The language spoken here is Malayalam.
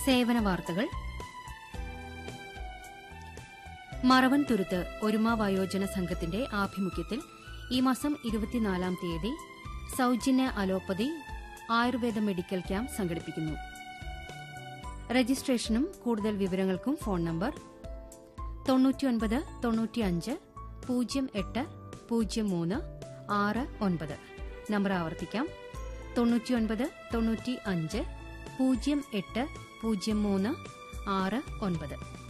സേവന വാർത്തകൾ. മറവൻ തുരുത്ത് ഒരുമ വയോജന സംഘത്തിന്റെ ആഭിമുഖ്യത്തിൽ ഈ മാസം 24-ാം തീയതി സൌജന്യ അലോപ്പതി ആയുർവേദ മെഡിക്കൽ ക്യാമ്പ് സംഘടിപ്പിക്കുന്നു. രജിസ്ട്രേഷനും കൂടുതൽ വിവരങ്ങൾക്കും ഫോൺ നമ്പർ 99 95 08 03 69. നമ്പർ ആവർത്തിക്കാം, 99 95 08 03 69.